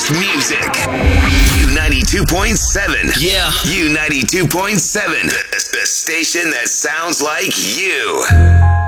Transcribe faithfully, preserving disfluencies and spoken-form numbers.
music. U ninety-two point seven. Yeah. U ninety-two point seven. The, the station that sounds like you.